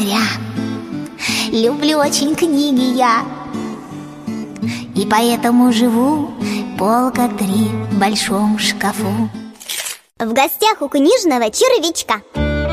зря. Люблю очень книги я, и поэтому живу полка 3 в большом шкафу. В гостях у книжного червячка.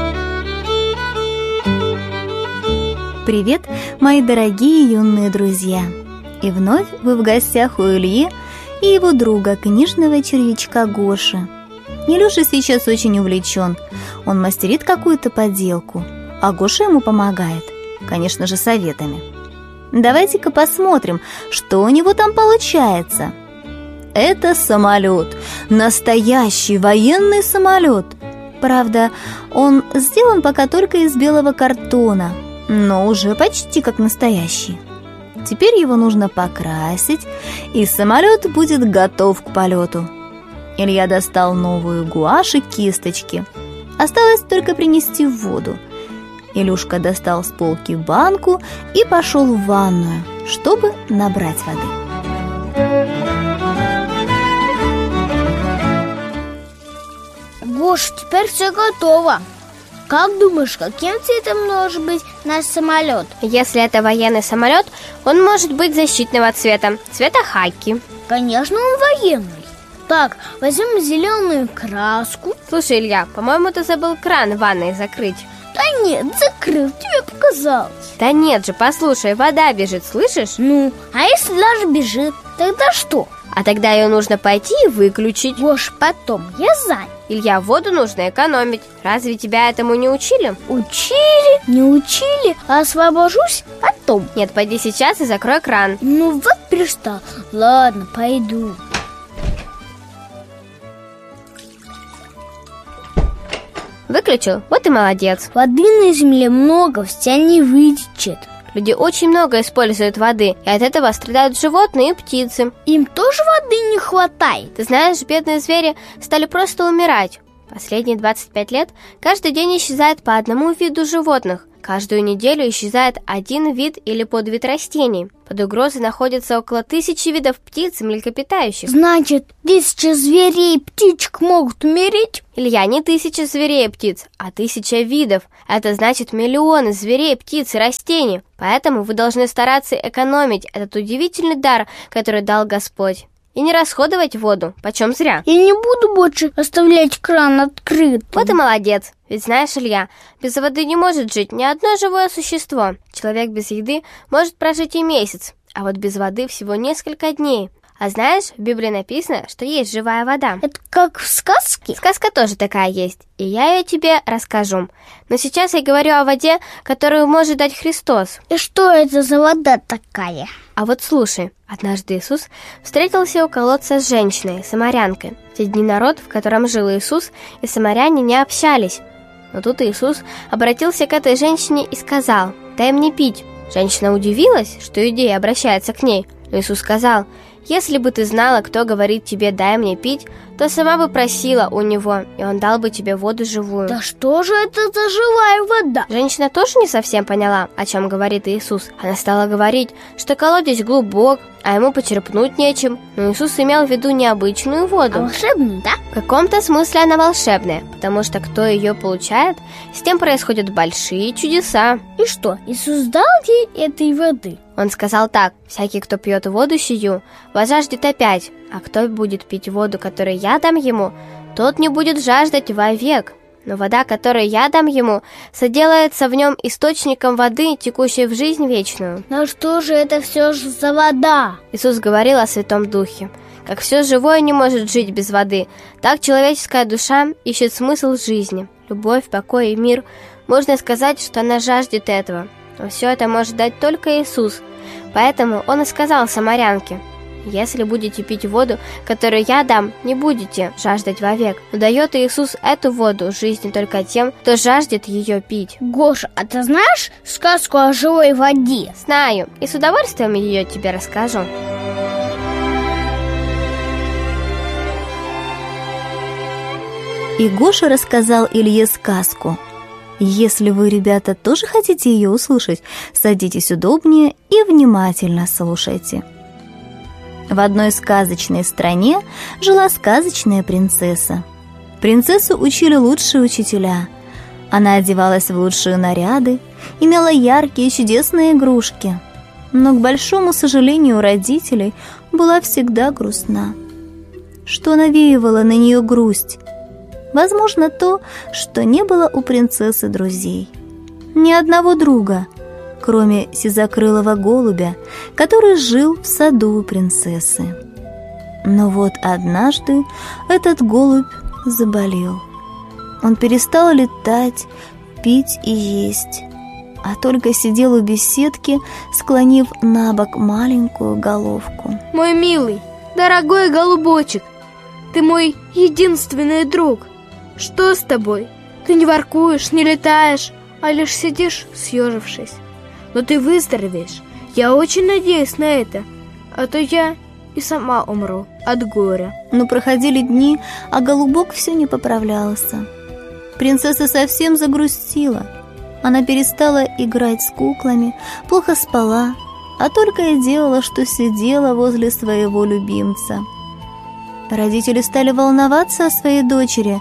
Привет, мои дорогие юные друзья! И вновь вы в гостях у Ильи и его друга, книжного червячка Гоши. Илюша сейчас очень увлечен. Он мастерит какую-то поделку, а Гоша ему помогает, конечно же, советами. Давайте-ка посмотрим, что у него там получается. Это самолет, настоящий военный самолет. Правда, он сделан пока только из белого картона, но уже почти как настоящий. Теперь его нужно покрасить, и самолет будет готов к полету. Илья достал новую гуашь и кисточки. Осталось только принести в воду. Илюшка достал с полки банку и пошел в ванную, чтобы набрать воды. Гош, теперь все готово. Как думаешь, каким цветом может быть наш самолет? Если это военный самолет, он может быть защитного цвета, цвета хаки. Конечно, он военный. Так, возьмем зеленую краску. Слушай, Илья, по-моему, ты забыл кран в ванной закрыть. Да нет, закрыл, тебе показалось. Да нет же, послушай, вода бежит, слышишь? Ну, а если даже бежит, тогда что? А тогда ее нужно пойти и выключить. Гош, потом, я занят. Илья, воду нужно экономить. Разве тебя этому не учили? Учили, не учили, а освобожусь потом. Нет, пойди сейчас и закрой кран. Ну вот пристал. Ладно, пойду. Выключил? Вот и молодец. Воды на земле много, вся не вытечет. Люди очень много используют воды, и от этого страдают животные и птицы. Им тоже воды не хватает. Ты знаешь, бедные звери стали просто умирать. Последние 25 лет каждый день исчезает по одному виду животных. Каждую неделю исчезает один вид или подвид растений. Под угрозой находится около 1000 видов птиц и млекопитающих. Значит, 1000 зверей и птичек могут умереть? Илья, не 1000 зверей и птиц, а 1000 видов. Это значит миллионы зверей, птиц и растений. Поэтому вы должны стараться экономить этот удивительный дар, который дал Господь. И не расходовать воду, почем зря. Я не буду больше оставлять кран открытым. Вот и молодец. Ведь знаешь, Илья, без воды не может жить ни одно живое существо. Человек без еды может прожить и месяц, а вот без воды всего несколько дней. А знаешь, в Библии написано, что есть живая вода. Это как в сказке? Сказка тоже такая есть, и я ее тебе расскажу. Но сейчас я говорю о воде, которую может дать Христос. И что это за вода такая? А вот слушай, однажды Иисус встретился у колодца с женщиной, самарянкой. В те дни народ, в котором жил Иисус, и самаряне не общались. Но тут Иисус обратился к этой женщине и сказал: «Дай мне пить». Женщина удивилась, что иудей обращается к ней. Но Иисус сказал: «Если бы ты знала, кто говорит тебе «дай мне пить», то сама бы просила у него, и он дал бы тебе воду живую». Да что же это за живая вода? Женщина тоже не совсем поняла, о чем говорит Иисус. Она стала говорить, что колодец глубок, а ему почерпнуть нечем. Но Иисус имел в виду необычную воду. А волшебная, да? В каком-то смысле она волшебная, потому что кто ее получает, с тем происходят большие чудеса. И что, Иисус дал ей этой воды? Он сказал так: «Всякий, кто пьет воду сию, возжаждет опять, а кто будет пить воду, которую я дам ему, тот не будет жаждать вовек. Но вода, которую я дам ему, соделается в нем источником воды, текущей в жизнь вечную». Но что же это все же за вода? Иисус говорил о Святом Духе. Как все живое не может жить без воды, так человеческая душа ищет смысл жизни, любовь, покой и мир. Можно сказать, что она жаждет этого. Но все это может дать только Иисус. Поэтому Он и сказал самарянке: «Если будете пить воду, которую я дам, не будете жаждать вовек». Но дает Иисус эту воду жизни только тем, кто жаждет ее пить. Гоша, а ты знаешь сказку о живой воде? Знаю, и с удовольствием ее тебе расскажу. И Гоша рассказал Илье сказку. Если вы, ребята, тоже хотите ее услышать, садитесь удобнее и внимательно слушайте. В одной сказочной стране жила сказочная принцесса. Принцессу учили лучшие учителя, Она одевалась в лучшие наряды, имела яркие чудесные игрушки, но, к большому сожалению родителей, была всегда грустна. Что навеивало на нее грусть? Возможно, то, что не было у принцессы друзей. Ни одного друга, кроме сизокрылого голубя, который жил в саду у принцессы. Но вот однажды этот голубь заболел. Он перестал летать, пить и есть, а только сидел у беседки, склонив на бок маленькую головку. Мой милый, дорогой голубочек, ты мой единственный друг. Что с тобой? Ты не воркуешь, не летаешь, а лишь сидишь, съежившись. Но ты выздоровеешь. Я очень надеюсь на это, а то я и сама умру от горя. Но проходили дни, а голубок все не поправлялся. Принцесса совсем загрустила. Она перестала играть с куклами, плохо спала, а только и делала, что сидела возле своего любимца. Родители стали волноваться о своей дочери,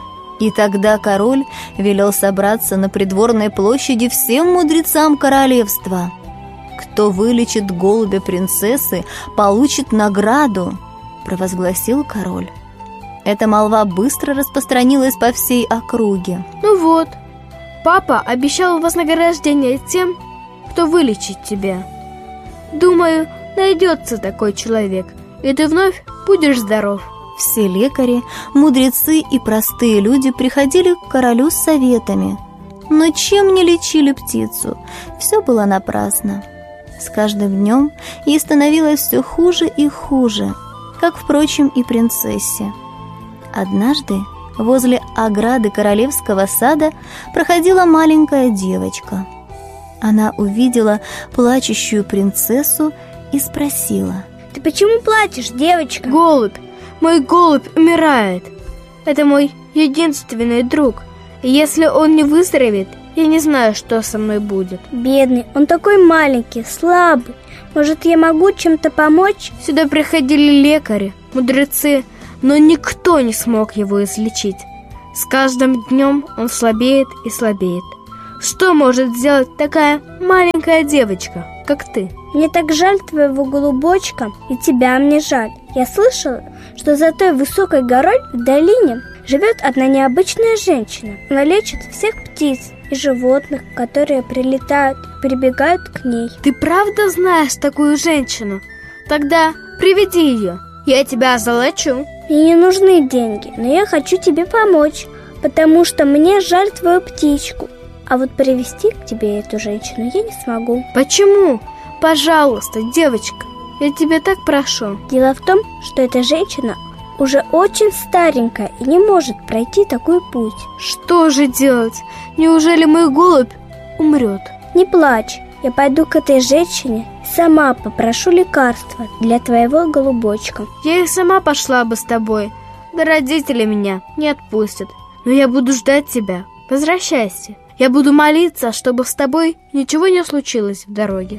и тогда король велел собраться на придворной площади всем мудрецам королевства. «Кто вылечит голубя принцессы, получит награду», — провозгласил король. Эта молва быстро распространилась по всей округе. Ну вот, папа обещал вознаграждение тем, кто вылечит тебя. Думаю, найдется такой человек, и ты вновь будешь здоров. Все лекари, мудрецы и простые люди приходили к королю с советами, но чем не лечили птицу, все было напрасно. С каждым днем ей становилось все хуже и хуже, как, впрочем, и принцессе. Однажды возле ограды королевского сада проходила маленькая девочка. Она увидела плачущую принцессу и спросила: «Ты почему плачешь, девочка?» «Голубь! Мой голубь умирает! Это мой единственный друг, и если он не выздоровеет, я не знаю, что со мной будет». «Бедный, он такой маленький, слабый. Может, я могу чем-то помочь?» Сюда приходили лекари, мудрецы, но никто не смог его излечить. С каждым днем он слабеет и слабеет. Что может сделать такая маленькая девочка, как ты? Мне так жаль твоего голубочка, и тебя мне жаль. Я слышала, что за той высокой горой в долине живет одна необычная женщина. Она лечит всех птиц и животных, которые прилетают и прибегают к ней. Ты правда знаешь такую женщину? Тогда приведи ее, я тебя золочу. Мне не нужны деньги, но я хочу тебе помочь, потому что мне жаль твою птичку. А вот привести к тебе эту женщину я не смогу. Почему? Пожалуйста, девочка, я тебя так прошу. Дело в том, что эта женщина уже очень старенькая и не может пройти такой путь. Что же делать? Неужели мой голубь умрет? Не плачь, я пойду к этой женщине и сама попрошу лекарства для твоего голубочка. Я и сама пошла бы с тобой, да родители меня не отпустят. Но я буду ждать тебя. Возвращайся. Я буду молиться, чтобы с тобой ничего не случилось в дороге.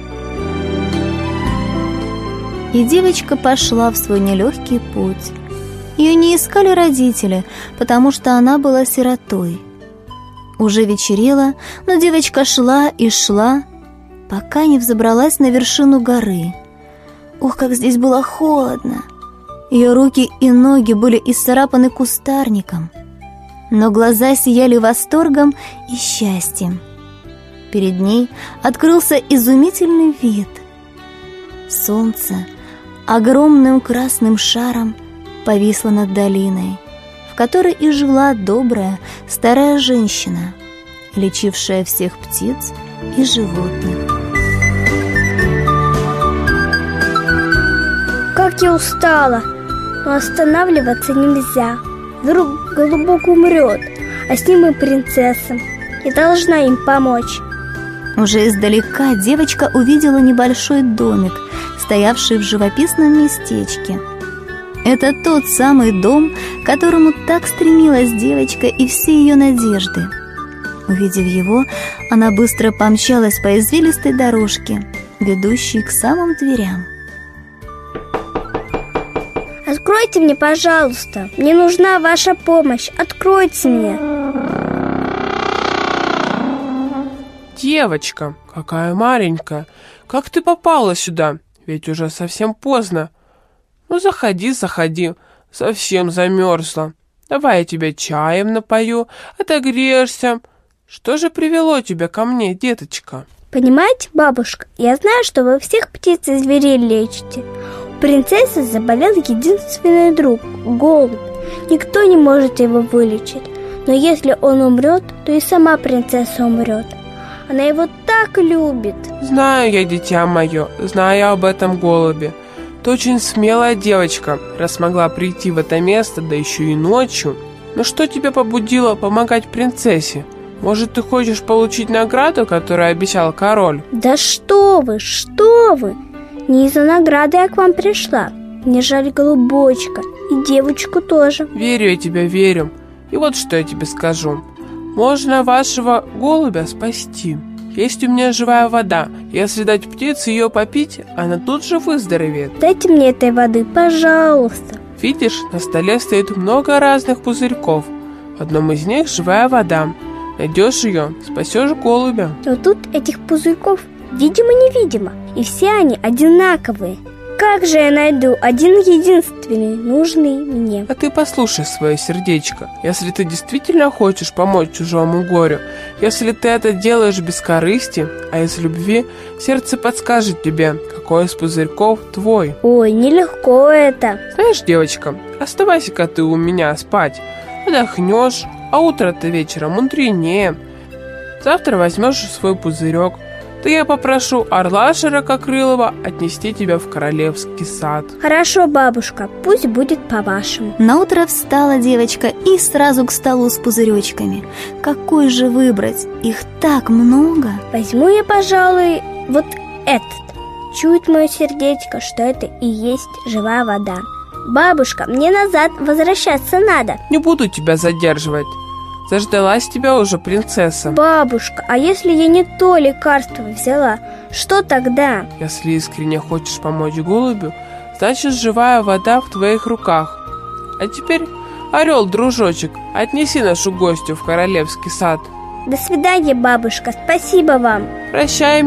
И девочка пошла в свой нелегкий путь. Ее не искали родители, потому что она была сиротой. Уже вечерело, но девочка шла и шла, пока не взобралась на вершину горы. Ух, как здесь было холодно! Ее руки и ноги были исцарапаны кустарником, но глаза сияли восторгом и счастьем. Перед ней открылся изумительный вид. Солнце огромным красным шаром повисло над долиной, в которой и жила добрая старая женщина, лечившая всех птиц и животных. Как я устала, но останавливаться нельзя. Вдруг голубок умрет, а с ним и принцесса. Я должна им помочь. Уже издалека девочка увидела небольшой домик, стоявший в живописном местечке. Это тот самый дом, к которому так стремилась девочка и все ее надежды. Увидев его, она быстро помчалась по извилистой дорожке, ведущей к самым дверям. Откройте мне, пожалуйста. Мне нужна ваша помощь. Откройте мне. Девочка, какая маленькая, как ты попала сюда? Ведь уже совсем поздно. Ну, заходи, совсем замерзла. Давай я тебя чаем напою, отогреешься. Что же привело тебя ко мне, деточка? Понимаете, бабушка, я знаю, что вы всех птиц и зверей лечите. У принцессы заболел единственный друг – голубь. Никто не может его вылечить. Но если он умрет, то и сама принцесса умрет. Она его так любит. Знаю я, дитя мое, знаю об этом голубе. Ты очень смелая девочка, раз смогла прийти в это место, да еще и ночью. Но что тебя побудило помогать принцессе? Может, ты хочешь получить награду, которую обещал король? Да что вы! Не из-за награды я к вам пришла. Мне жаль голубочка, и девочку тоже. Верю я тебе, верю. И вот что я тебе скажу. Можно вашего голубя спасти. Есть у меня живая вода. Если дать птице ее попить, она тут же выздоровеет. Дайте мне этой воды, пожалуйста. Видишь, на столе стоит много разных пузырьков. В одном из них живая вода. Найдешь ее, спасешь голубя. Но тут этих пузырьков видимо-невидимо, и все они одинаковые. Как же я найду один единственный, нужный мне? А ты послушай свое сердечко. Если ты действительно хочешь помочь чужому горю, если ты это делаешь без корысти, а из любви, сердце подскажет тебе, какой из пузырьков твой. Ой, нелегко это. Знаешь, девочка, оставайся-ка ты у меня спать. Отдохнешь, а утро-то вечером мудренее. Завтра возьмешь свой пузырек. То я попрошу орла ширококрылого отнести тебя в королевский сад. Хорошо, бабушка, пусть будет по-вашему. Наутро встала девочка и сразу к столу с пузыречками. Какой же выбрать? Их так много. Возьму я, пожалуй, вот этот. Чует мое сердечко, что это и есть живая вода. Бабушка, мне назад возвращаться надо. Не буду тебя задерживать. Заждалась тебя уже принцесса. Бабушка, а если я не то лекарство взяла, что тогда? Если искренне хочешь помочь голубю, значит живая вода в твоих руках. А теперь, орел, дружочек, отнеси нашу гостью в королевский сад. До свидания, бабушка, спасибо вам. Прощай,